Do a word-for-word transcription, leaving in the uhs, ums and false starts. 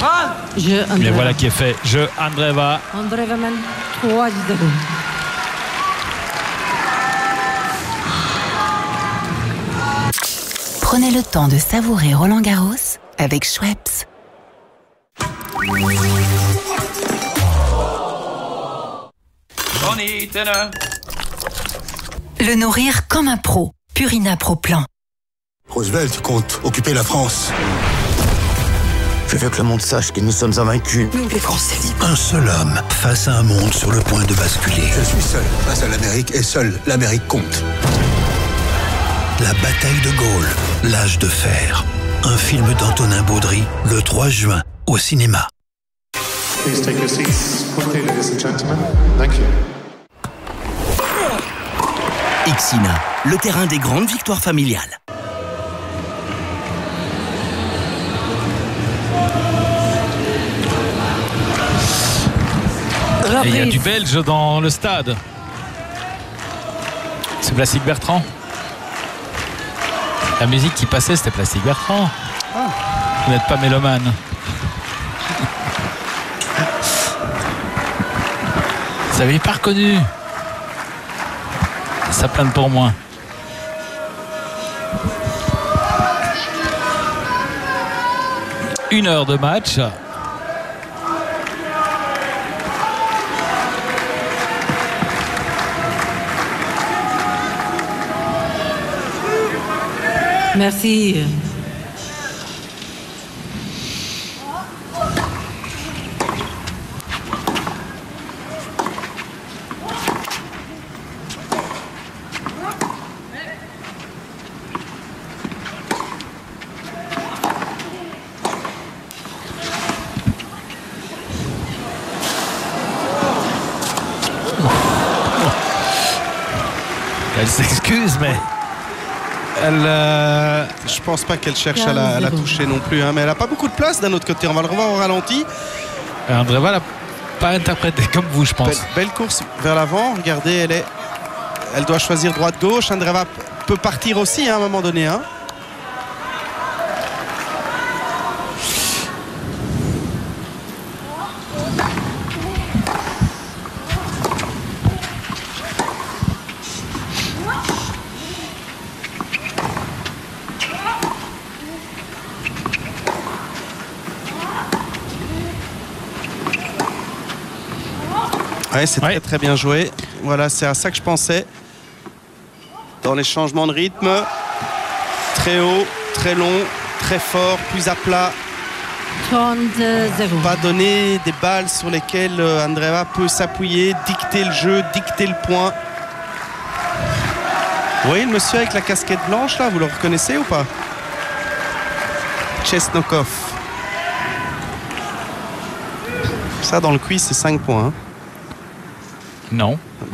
Je Andreeva. Mais voilà qui est fait. Jeu Andreeva. Andreeva mène trois zéro. Prenez le temps de savourer Roland Garros avec Schweppes. Le nourrir comme un pro. Purina Pro Plan. Roosevelt compte occuper la France. Je veux que le monde sache que nous sommes invaincus. Nous, les Français libres. Un seul homme face à un monde sur le point de basculer. Je suis seul face à l'Amérique et seule l'Amérique compte. La bataille de Gaulle, l'âge de fer. Un film d'Antonin Baudry, le trois juin, au cinéma. Please take your seats quickly, ladies and gentlemen. Thank you. Ixina, le terrain des grandes victoires familiales. Et il y a du belge dans le stade. C'est Plastique Bertrand. La musique qui passait, c'était Plastique Bertrand. Ah. Vous n'êtes pas mélomane. Vous n'avez pas reconnu. Ça plaint pour moi. Une heure de match. Merci. Elle s'excuse, mais elle. Euh... Je pense pas qu'elle cherche à la, à la toucher non plus, hein, mais elle a pas beaucoup de place d'un autre côté. On va le revoir au ralenti. Andreeva l'a pas interprété comme vous, je pense. Belle, belle course vers l'avant. Regardez, elle est, elle doit choisir droite-gauche. Andreeva peut partir aussi hein, à un moment donné. Hein. Ouais, c'est ouais. très très bien joué. Voilà, c'est à ça que je pensais. Dans les changements de rythme, très haut, très long, très fort, plus à plat. Pas donner des balles sur lesquelles Andreeva peut s'appuyer, dicter le jeu, dicter le point. Vous voyez le monsieur avec la casquette blanche là, vous le reconnaissez ou pas? Chesnokov. Ça dans le quiz c'est cinq points. Hein. Non.